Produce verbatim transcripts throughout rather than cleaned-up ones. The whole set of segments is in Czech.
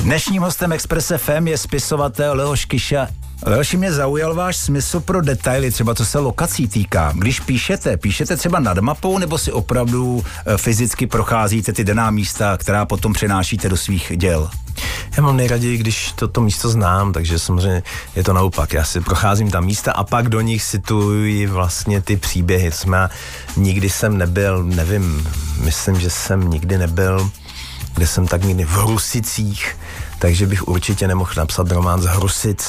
Dnešním hostem Express F M je spisovatel Leoš Kyša. Leoši, mě zaujal váš smysl pro detaily, třeba co se lokací týká. Když píšete, píšete třeba nad mapou, nebo si opravdu fyzicky procházíte ty daná místa, která potom přenášíte do svých děl? Já mám nejraději, když toto místo znám, takže samozřejmě je to naopak. Já si procházím ta místa a pak do nich situuji vlastně ty příběhy. To znamená, nikdy jsem nebyl, nevím, myslím, že jsem nikdy nebyl, kde jsem tak nikdy v Hrusicích, takže bych určitě nemohl napsat román z Hrusic,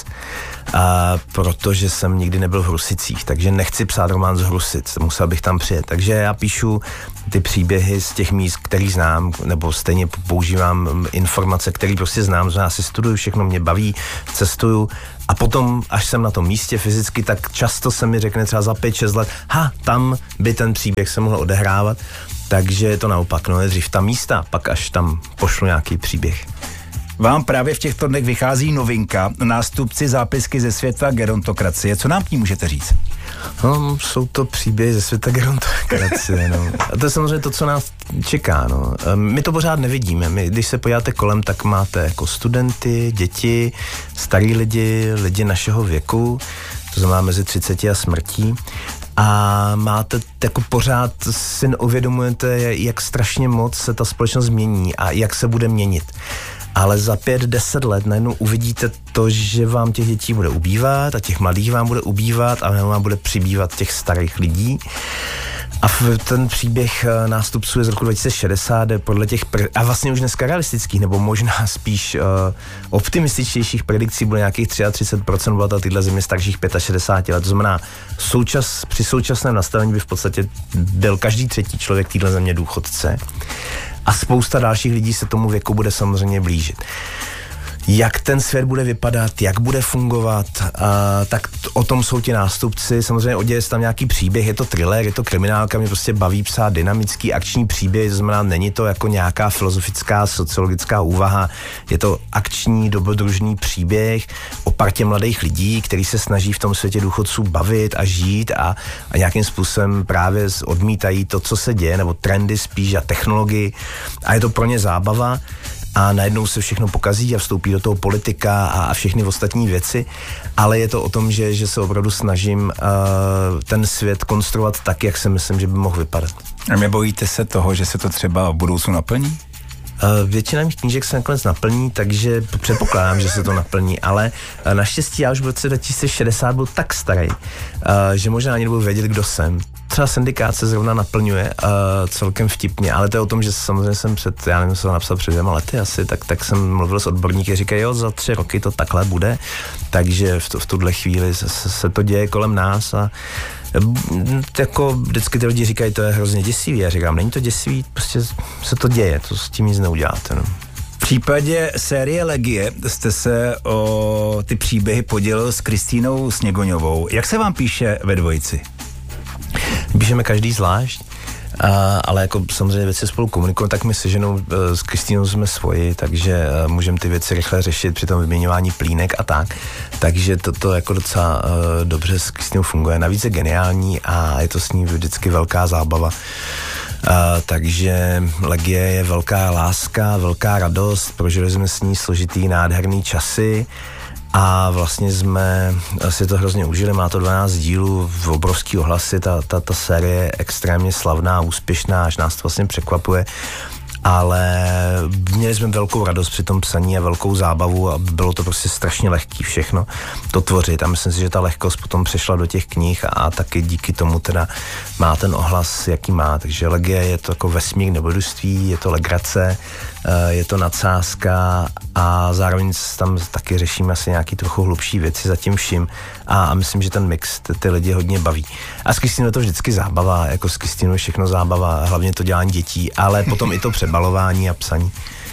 a protože jsem nikdy nebyl v Hrusicích, takže nechci psát román z Hrusic, musel bych tam přijet. Takže já píšu ty příběhy z těch míst, který znám, nebo stejně používám informace, které prostě znám, že já si studuju, všechno mě baví, cestuju a potom, až jsem na tom místě fyzicky, tak často se mi řekne třeba za pět šest let, ha, tam by ten příběh se mohl odehrávat, takže je to naopak, no nejdřív ta místa, pak až tam pošlu nějaký příběh. Vám právě v těchto dnech vychází novinka, nástupci zápisky ze světa gerontokracie. Co nám k ní můžete říct? No, jsou to příběhy ze světa gerontokracie, no. A to je samozřejmě to, co nás čeká, no. My to pořád nevidíme. My, když se podíváte kolem, tak máte jako studenty, děti, starý lidi, lidi našeho věku, to znamená mezi třiceti a smrtí. A máte, jako pořád si uvědomujete, jak strašně moc se ta společnost mění a jak se bude měnit. Ale za pět, deset let najednou uvidíte to, že vám těch dětí bude ubývat a těch mladých vám bude ubývat a vám bude přibývat těch starých lidí. A ten příběh nástupců je z roku dva tisíce šedesát, podle těch, pre- a vlastně už dneska realistických, nebo možná spíš uh, optimističtějších predikcí bude nějakých třicet tři procent obyvatel tyhle země starších šedesát pět let. To znamená, součas, při současném nastavení by v podstatě byl každý třetí člověk téhle země důchodce. A spousta dalších lidí se tomu věku bude samozřejmě blížit. Jak ten svět bude vypadat, jak bude fungovat, a, tak t- o tom jsou ti nástupci. Samozřejmě oděje se tam nějaký příběh, je to thriller, je to kriminálka, mě prostě baví psát dynamický akční příběh, to znamená, není to jako nějaká filozofická, sociologická úvaha, je to akční, dobrodružný příběh o partě mladých lidí, který se snaží v tom světě důchodců bavit a žít a, a nějakým způsobem právě odmítají to, co se děje, nebo trendy spíš a technologii a je to pro ně zábava. A najednou se všechno pokazí a vstoupí do toho politika a, a všechny ostatní věci, ale je to o tom, že, že se opravdu snažím uh, ten svět konstruovat tak, jak si myslím, že by mohl vypadat. A nebojíte se toho, že se to třeba v budoucnu naplní? Uh, většina mých knížek se nakonec naplní, takže předpokládám, že se to naplní, ale uh, naštěstí já už v roce dva tisíce šedesát byl tak starý, uh, že možná ani nebudu vědět, kdo jsem. Třeba Syndikát se zrovna naplňuje uh, celkem vtipně, ale to je o tom, že samozřejmě jsem před, já nevím, co napsal před dvěma lety asi, tak, tak jsem mluvil s odborníky, říkají, jo, za tři roky to takhle bude, takže v, to, v tuhle chvíli se, se to děje kolem nás a jako vždycky ty lidi říkají, to je hrozně děsivý, já říkám, není to děsivý, prostě se to děje, to s tím nic neuděláte, no. V případě série Legie jste se o ty příběhy podělil s Kristýnou Sněgoňovou. Jak se vám píše ve dvojici? Píšeme každý zvlášť, a, ale jako samozřejmě věci spolu komunikujeme, tak my se ženou s Kristýnou jsme svoji, takže můžeme ty věci rychle řešit při tom vyměňování plínek a tak. Takže toto jako docela uh, dobře s Kristýnou funguje. Navíc je geniální a je to s ní vždycky velká zábava. Uh, takže Legie je velká láska, velká radost, prožili jsme s ní složitý, nádherný časy. A vlastně jsme si to hrozně užili, má to dvanáct dílů, v obrovský ohlasy, ta, ta, ta série je extrémně slavná, úspěšná, až nás to vlastně překvapuje, ale měli jsme velkou radost při tom psaní a velkou zábavu a bylo to prostě strašně lehký všechno to tvořit a myslím si, že ta lehkost potom přešla do těch knih a, a taky díky tomu teda má ten ohlas, jaký má, takže Legie je to jako vesmír nebrodružství, je to legrace, je to nadsázka a zároveň tam taky řešíme asi nějaký trochu hlubší věci za tím vším a, a myslím, že ten mix ty, ty lidi hodně baví. A s Kristýnou je to vždycky zábava, jako s Kristýnou je všechno zábava, hlavně to dělání dětí, ale potom i to přebalování a psaní.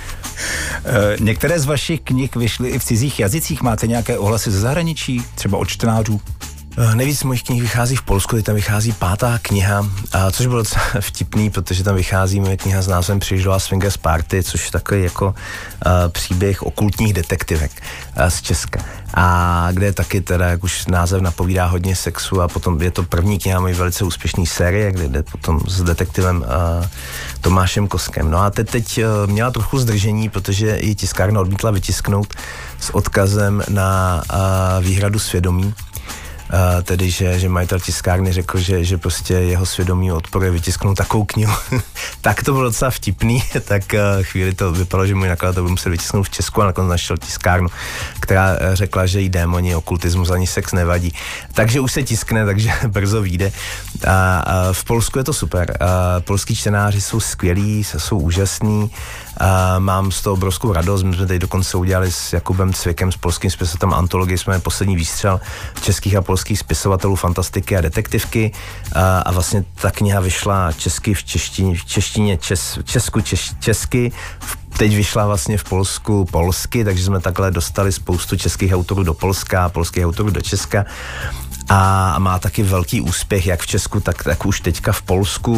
E, některé z vašich knih vyšly i v cizích jazycích, máte nějaké ohlasy ze zahraničí, třeba od čtenářů? Nejvíc mojich knih vychází v Polsku, teď tam vychází pátá kniha, a což bylo docela vtipný, protože tam vychází moje kniha s názvem Přijížděla Swingers Party, což je takový jako uh, příběh okultních detektivek uh, z Česka. A kde taky teda, jak už název napovídá, hodně sexu a potom je to první kniha mojí velice úspěšné série, kde jde potom s detektivem uh, Tomášem Koskem. No a teď, teď uh, měla trochu zdržení, protože ji tiskárna odmítla vytisknout s odkazem na uh, výhradu svědomí. Uh, tedy, že, že majitel tiskárny řekl, že, že prostě jeho svědomí odporuje vytisknout takovou knihu. Tak to bylo docela vtipný, tak uh, chvíli to vypadalo, že můj nakladatel by musel vytisknout v Česku a nakonec našel tiskárnu, která uh, řekla, že jí démoni, okultismus ani sex nevadí. Takže už se tiskne, takže brzo vyjde. Uh, uh, v Polsku je to super. Uh, polský čtenáři jsou skvělí, jsou úžasní. Uh, mám z toho obrovskou radost. My jsme tady dokonce udělali s Jakubem Cvěkem, s polským spisovatelem antologii, jsme poslední výstřel českých a polských spisovatelů fantastiky a detektivky uh, a vlastně ta kniha vyšla česky v češtině, v češtině čes, Česku češ, česky, teď vyšla vlastně v Polsku polsky, takže jsme takhle dostali spoustu českých autorů do Polska a polských autorů do Česka a má taky velký úspěch jak v Česku, tak, tak už teďka v Polsku.